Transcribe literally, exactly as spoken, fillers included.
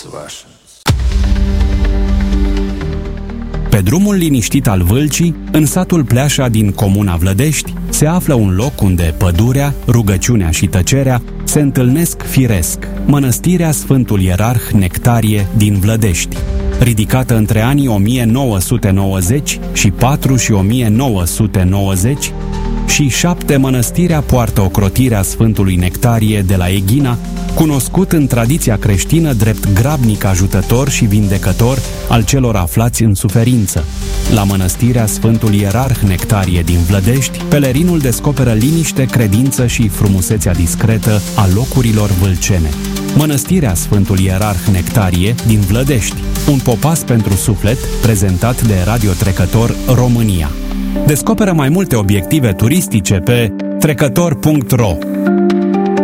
Russians. Pe drumul liniștit al Vâlcii, în satul Pleașa din comuna Vlădești, se află un loc unde pădurea, rugăciunea și tăcerea se întâlnesc firesc, Mănăstirea Sfântul Ierarh Nectarie din Vlădești. Ridicată între anii o mie nouă sute nouăzeci și patru și o mie nouă sute nouăzeci și șapte, mănăstirea poartă ocrotirea Sfântului Nectarie de la Eghina, cunoscut în tradiția creștină drept grabnic ajutător și vindecător al celor aflați în suferință. La mănăstirea Sfântul Ierarh Nectarie din Vlădești, pelerinul descoperă liniște, credință și frumusețea discretă a locurilor vâlcene. Mănăstirea Sfântul Ierarh Nectarie din Vlădești, un popas pentru suflet, prezentat de Radiotrecător România. Descoperă mai multe obiective turistice pe trecător punct ro.